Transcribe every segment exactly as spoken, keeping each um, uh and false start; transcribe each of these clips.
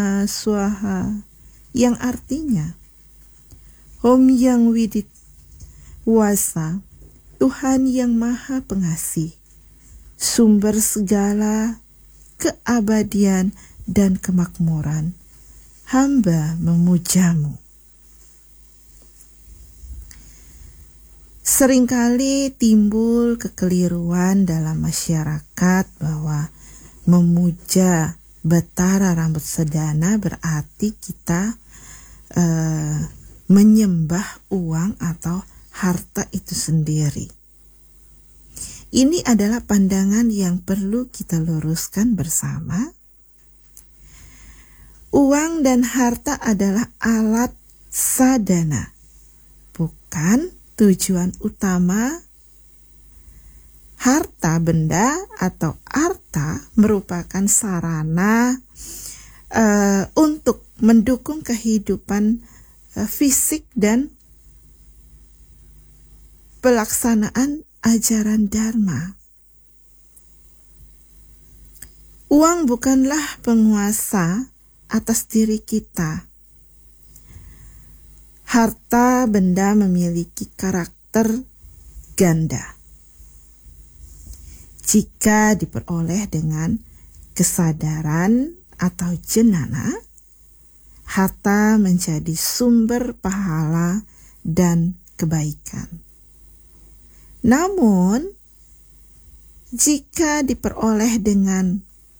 Swaha, yang artinya Om Yang Widit Wasa, Tuhan yang Maha Pengasih, sumber segala keabadian dan kemakmuran. Hamba memujamu. Seringkali timbul kekeliruan dalam masyarakat bahwa memuja Betara Rambut Sedana berarti kita uh, menyembah uang atau harta itu sendiri. Ini adalah pandangan yang perlu kita luruskan bersama. Uang dan harta adalah alat sadana, bukan tujuan utama. Harta benda atau arta merupakan sarana uh, untuk mendukung kehidupan uh, fisik dan pelaksanaan ajaran Dharma. Uang bukanlah penguasa atas diri kita. Harta benda memiliki karakter ganda. Jika diperoleh dengan kesadaran atau jnana, harta menjadi sumber pahala dan kebaikan. Namun, jika diperoleh dengan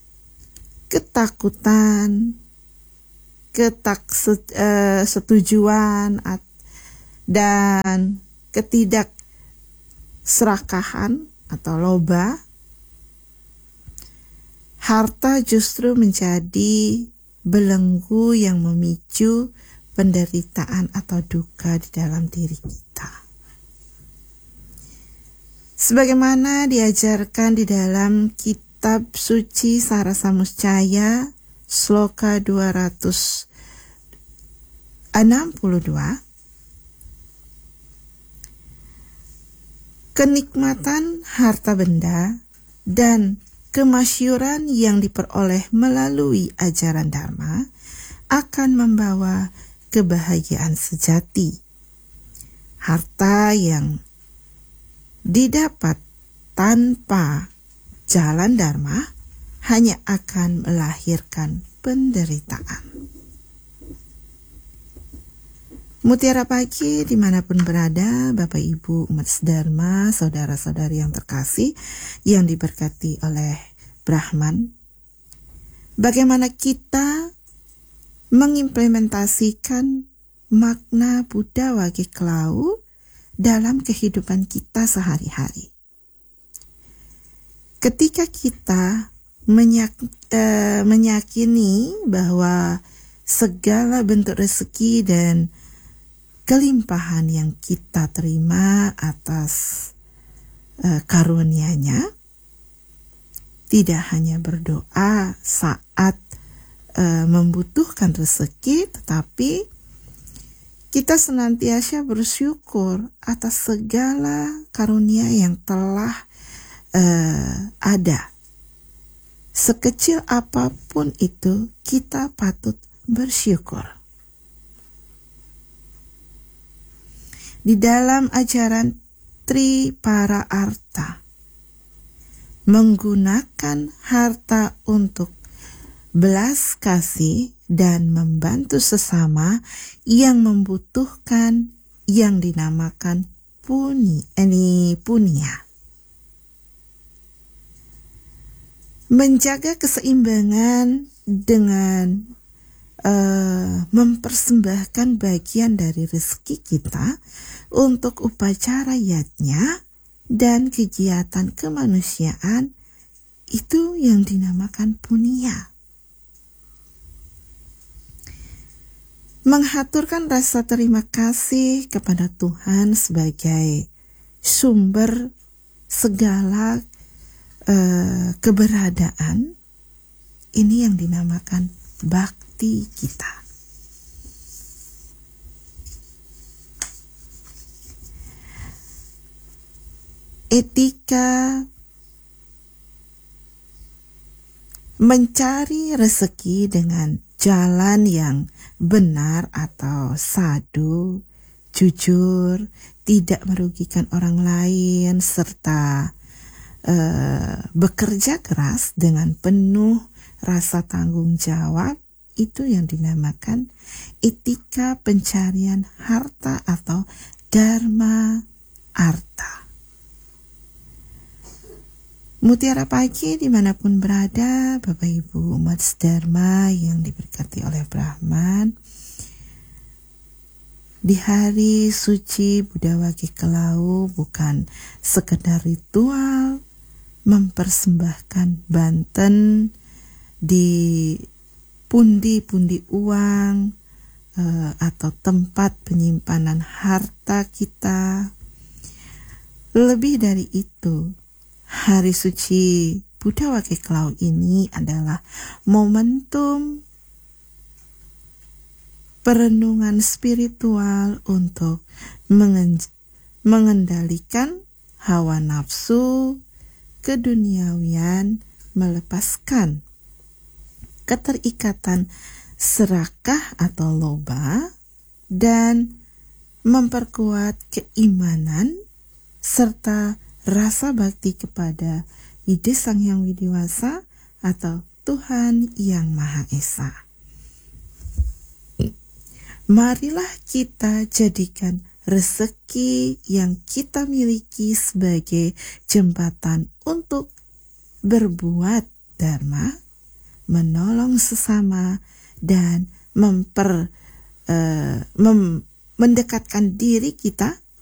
ketakutan, ketidaksetujuan dan ketidakserakahan atau loba, harta justru menjadi belenggu yang memicu penderitaan atau duka di dalam diri kita. Sebagaimana diajarkan di dalam kitab suci Sarasamuscaya, sloka dua ratus enam puluh dua, kenikmatan harta benda dan kemasyuran yang diperoleh melalui ajaran Dharma akan membawa kebahagiaan sejati. Harta yang didapat tanpa jalan Dharma hanya akan melahirkan penderitaan. Mutiara pagi dimanapun berada, Bapak Ibu umat Dharma, saudara-saudari yang terkasih, yang diberkati oleh Brahman. Bagaimana kita mengimplementasikan makna Buddha Wage Klau dalam kehidupan kita sehari-hari. Ketika kita menyak, eh, meyakini bahwa segala bentuk rezeki dan kelimpahan yang kita terima atas uh, karunia-Nya, tidak hanya berdoa saat uh, membutuhkan rezeki, tetapi kita senantiasa bersyukur atas segala karunia yang telah uh, ada. Sekecil apapun itu, kita patut bersyukur. Di dalam ajaran Tripararta, menggunakan harta untuk belas kasih dan membantu sesama yang membutuhkan yang dinamakan puni, ini punya. Menjaga keseimbangan dengan Uh, mempersembahkan bagian dari rezeki kita untuk upacara yatnya dan kegiatan kemanusiaan, itu yang dinamakan punya. Menghaturkan rasa terima kasih kepada Tuhan sebagai sumber segala uh, keberadaan, ini yang dinamakan bhakti kita. Etika mencari rezeki dengan jalan yang benar atau sadu, jujur, tidak merugikan orang lain, serta uh, bekerja keras dengan penuh rasa tanggung jawab, itu yang dinamakan etika pencarian harta atau dharma arta. Mutiara Pagi dimanapun berada, Bapak Ibu umat Dharma yang diberkati oleh Brahman, di hari suci Buddha Wage Kelau bukan sekedar ritual mempersembahkan banten di pundi-pundi uang eh, atau tempat penyimpanan harta kita. Lebih dari itu, hari suci Buddha Wage Kelau ini adalah momentum perenungan spiritual untuk mengendalikan hawa nafsu, keduniawian, melepaskan keterikatan serakah atau loba, dan memperkuat keimanan serta rasa bakti kepada Ide Sang Hyang Widiwasa atau Tuhan Yang Maha Esa. Marilah kita jadikan rezeki yang kita miliki sebagai jembatan untuk berbuat dharma, menolong sesama, dan memper uh, mem, mendekatkan diri kita